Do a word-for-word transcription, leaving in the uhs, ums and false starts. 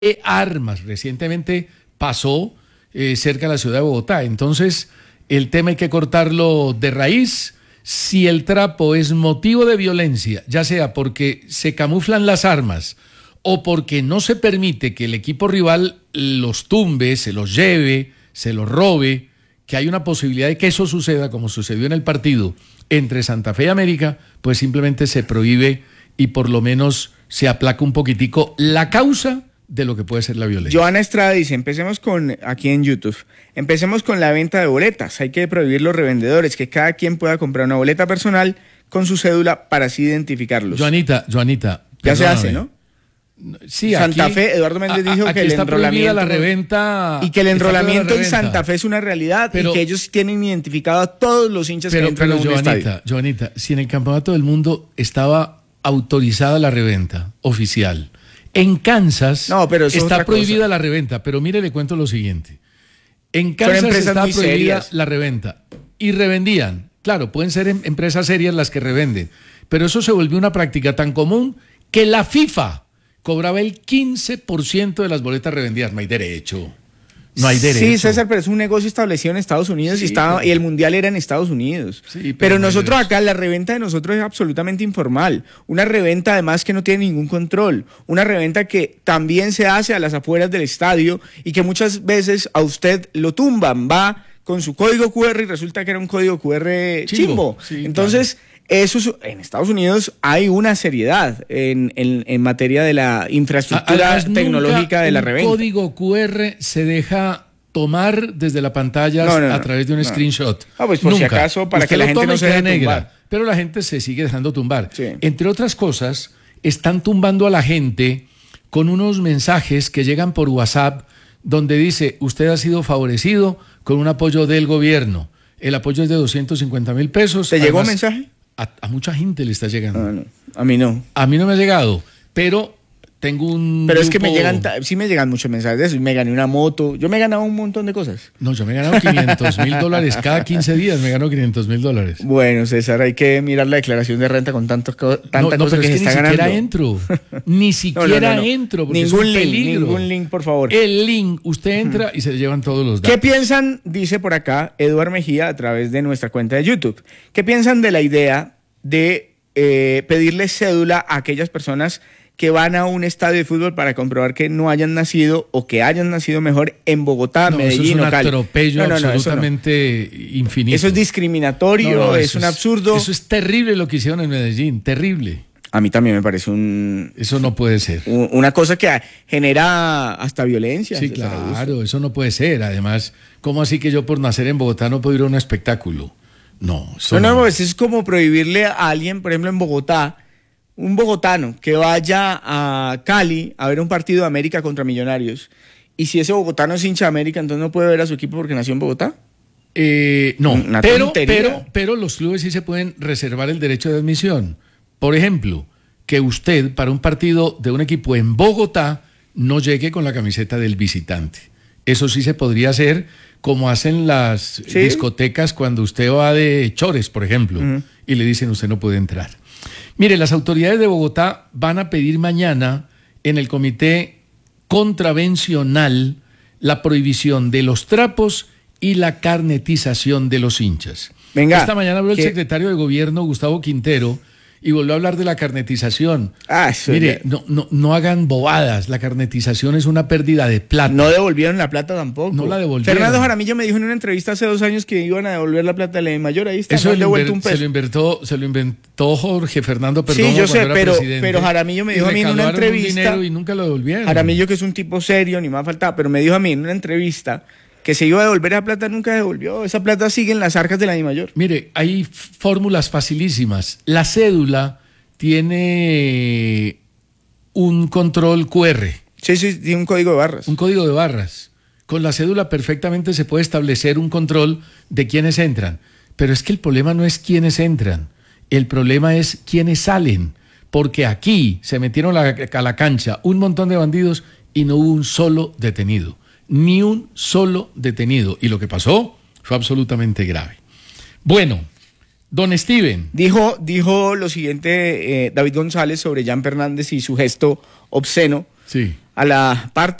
armas. Recientemente pasó eh, cerca de la ciudad de Bogotá. Entonces, el tema hay que cortarlo de raíz. Si el trapo es motivo de violencia, ya sea porque se camuflan las armas o porque no se permite que el equipo rival los tumbe, se los lleve, se los robe, que hay una posibilidad de que eso suceda, como sucedió en el partido entre Santa Fe y América, pues simplemente se prohíbe y por lo menos se aplaca un poquitico la causa de lo que puede ser la violencia. Joana Estrada dice, empecemos con, aquí en YouTube, empecemos con la venta de boletas. Hay que prohibir los revendedores, que cada quien pueda comprar una boleta personal con su cédula para así identificarlos. Joanita, Joanita. Ya se hace, ¿no? Sí, Santa aquí, Fe, Eduardo Méndez dijo a, que el está enrolamiento la reventa y que el enrolamiento en Santa Fe es una realidad, pero, y que ellos tienen identificado a todos los hinchas pero, que entran pero, a un Joanita, estadio. Joanita, si en el campeonato del mundo estaba autorizada la reventa oficial, en Kansas no, pero eso está es otra prohibida cosa. la reventa, pero mire, le cuento lo siguiente. En Kansas está prohibida serias. la reventa y revendían. Claro, pueden ser em- empresas serias las que revenden, pero eso se volvió una práctica tan común que la FIFA cobraba el quince por ciento de las boletas revendidas. No hay derecho. No hay derecho. Sí, César, pero es un negocio establecido en Estados Unidos sí, y, estaba, pero... y el mundial era en Estados Unidos. Sí, pero pero no nosotros acá, la reventa de nosotros es absolutamente informal. Una reventa además que no tiene ningún control. Una reventa que también se hace a las afueras del estadio y que muchas veces a usted lo tumban. Va con su código cu erre y resulta que era un código cu erre chimbo. chimbo. Sí, Entonces... Claro. Eso, en Estados Unidos hay una seriedad en, en, en materia de la infraestructura Además, tecnológica de la reventa. El código cu erre se deja tomar desde la pantalla no, no, no, a través de un no. screenshot. Ah, pues por nunca. si acaso, para Usted que la gente no se deje negra, tumbar. Pero la gente se sigue dejando tumbar. Sí. Entre otras cosas, están tumbando a la gente con unos mensajes que llegan por WhatsApp donde dice, usted ha sido favorecido con un apoyo del gobierno. El apoyo es de doscientos cincuenta mil pesos. ¿Te Además, llegó un mensaje? A, a mucha gente le está llegando. No, no, a mí no. A mí no me ha llegado, pero tengo un Pero grupo... es que me llegan, sí me llegan muchos mensajes de eso. Me gané una moto, yo me he ganado un montón de cosas. No, yo me he ganado quinientos mil dólares. Cada quince días me gano quinientos mil dólares. Bueno, César, hay que mirar la declaración de renta con tantos, tanta no, no, cosa pero que es se que está ni ganando. Siquiera entro. Ni siquiera no, no, no. entro. Porque Ningún es un link, peligro. ningún link, por favor. El link, usted entra hmm. y se llevan todos los datos. ¿Qué piensan, dice por acá Eduardo Mejía a través de nuestra cuenta de YouTube? ¿Qué piensan de la idea de Eh, pedirle cédula a aquellas personas que van a un estadio de fútbol para comprobar que no hayan nacido o que hayan nacido mejor en Bogotá, no, Medellín o Cali? Eso es un atropello no, no, no, absolutamente eso no. infinito. Eso es discriminatorio, no, no, es un absurdo. Eso es terrible lo que hicieron en Medellín, terrible. A mí también me parece un... Eso no puede ser. Un, una cosa que genera hasta violencia. Sí, claro, eso no puede ser. Además, ¿cómo así que yo por nacer en Bogotá no puedo ir a un espectáculo? No, no, no, no, es como prohibirle a alguien, por ejemplo, en Bogotá, un bogotano que vaya a Cali a ver un partido de América contra Millonarios, y si ese bogotano es hincha de América, entonces no puede ver a su equipo porque nació en Bogotá. Eh, no, pero, pero, pero los clubes sí se pueden reservar el derecho de admisión. Por ejemplo, que usted para un partido de un equipo en Bogotá no llegue con la camiseta del visitante. Eso sí se podría hacer, como hacen las ¿Sí? discotecas cuando usted va de chores, por ejemplo, uh-huh. y le dicen usted no puede entrar. Mire, las autoridades de Bogotá van a pedir mañana en el comité contravencional la prohibición de los trapos y la carnetización de los hinchas. Venga, Esta mañana habló el secretario de Gobierno, Gustavo Quintero, y volvió a hablar de la carnetización. Ah, eso Mire, no, no, no hagan bobadas. La carnetización es una pérdida de plata. No devolvieron la plata tampoco. No la devolvieron. Fernando Jaramillo me dijo en una entrevista hace dos años que iban a devolver la plata de la mayor. Ahí está. Eso no lo devuelto un peso. Se lo inventó, se lo inventó Jorge Fernando Perdomo. Sí, yo sé, era pero, presidente, pero Jaramillo me dijo a mí en una entrevista. Un y nunca lo devolvieron. Jaramillo, que es un tipo serio, ni más faltaba, pero me dijo a mí en una entrevista que se iba a devolver esa plata, nunca devolvió. Esa plata sigue en las arcas de la DIMAYOR. Mire, hay fórmulas facilísimas. La cédula tiene un control cu erre. Sí, sí, tiene un código de barras. Un código de barras. Con la cédula perfectamente se puede establecer un control de quiénes entran. Pero es que el problema no es quiénes entran, el problema es quiénes salen. Porque aquí se metieron a la, a la cancha un montón de bandidos y no hubo un solo detenido. Ni un solo detenido. Y lo que pasó fue absolutamente grave. Bueno, don Steven. Dijo, dijo lo siguiente eh, David González sobre Jan Fernández y su gesto obsceno sí. a la parte